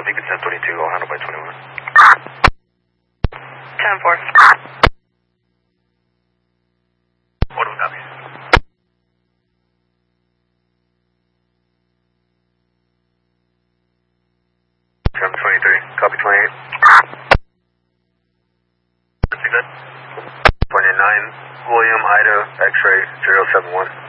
Beacon 1022, I'll handle by 21. 10-4. What do we copy? Sam 23, copy 28. That's good. 29, William Ida, X-ray 071.